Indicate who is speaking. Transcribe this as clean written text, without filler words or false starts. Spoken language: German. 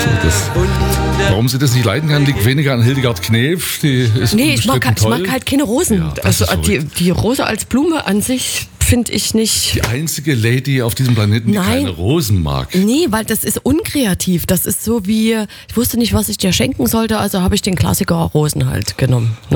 Speaker 1: Warum sie das nicht leiden kann, liegt weniger an Hildegard Knef. Die ist
Speaker 2: ich mag halt keine Rosen.
Speaker 1: Ja,
Speaker 2: also die Rose als Blume an sich finde ich nicht.
Speaker 1: Die einzige Lady auf diesem Planeten, die keine Rosen mag.
Speaker 2: Nee, weil das ist unkreativ. Das ist so wie, ich wusste nicht, was ich dir schenken sollte, also habe ich den Klassiker Rosen halt genommen.